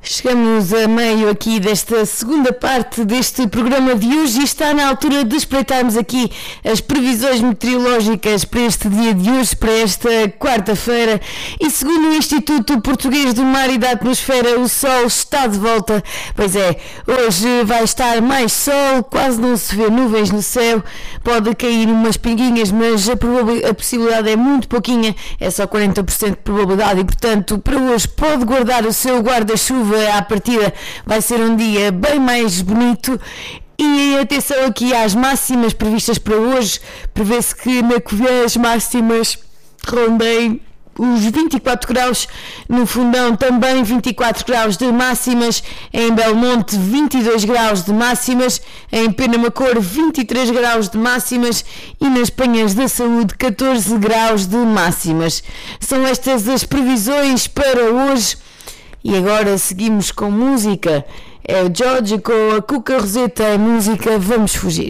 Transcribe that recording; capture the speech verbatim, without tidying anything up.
Chegamos a meio aqui desta segunda parte deste programa de hoje e está na altura de espreitarmos aqui as previsões meteorológicas para este dia de hoje, para esta quarta-feira. E segundo o Instituto Português do Mar e da Atmosfera, o sol está de volta. Pois é, hoje vai estar mais sol, quase não se vê nuvens no céu, pode cair umas pinguinhas, mas a, probabil- a possibilidade é muito pouquinha, é só quarenta por cento de probabilidade e, portanto, para hoje pode guardar o seu guarda-chuva. À partida vai ser um dia bem mais bonito. E atenção aqui às máximas previstas para hoje. Prevê-se que na Covilhã as máximas rondem os vinte e quatro graus, no Fundão também vinte e quatro graus de máximas, em Belmonte vinte e dois graus de máximas, em Penamacor vinte e três graus de máximas e nas Penhas da Saúde catorze graus de máximas. São estas as previsões para hoje. E agora seguimos com música. É o Jorge com a Cuca Roseta, a música Vamos Fugir.